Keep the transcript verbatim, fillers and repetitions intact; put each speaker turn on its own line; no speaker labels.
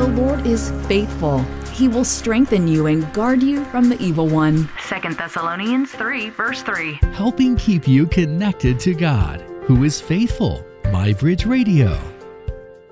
The Lord is faithful. He will strengthen you and guard you from the evil one. Second Thessalonians three, verse three.
Helping keep you connected to God, who is faithful. MyBridge Radio.